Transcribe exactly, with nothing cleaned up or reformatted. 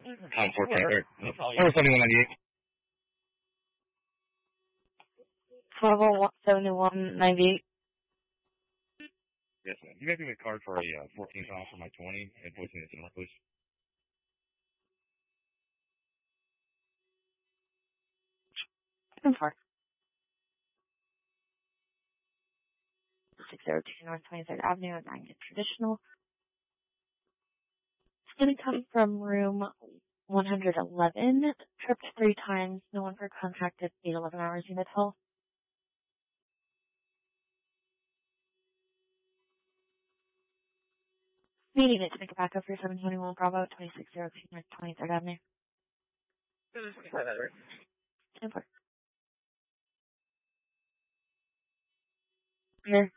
Tom fourteen, or, or seventy-one ninety-eight. twelve oh seventy-one ninety-eight. Yes, ma'am. You may give me a card for a uh, fourteen pounds for my twenty and fourteen at the north, please. ten four. six oh two North twenty-third Avenue at nine Traditional. It's going to come from room one eleven. Tripped three times. No one for contracted eight eleven hours unit health. Needing it to make it back up for seven twenty-one Bravo, twenty-six oh two North twenty-third Avenue. ten four. Here.